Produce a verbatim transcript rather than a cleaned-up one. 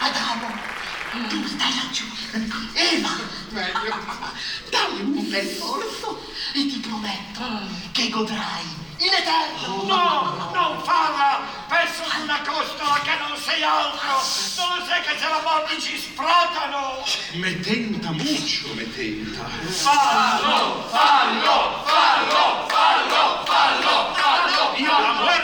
Adamo, tu stai laggiù. Eva, dai un bel sorso e ti prometto che godrai in eterno. No, non farla! Penso di una costola che non sei altro! Non lo sai che se la mordi ci sfratano! Me tenta mucho, me tenta. Fallo, fallo, fallo, fallo, fallo, fallo! Io la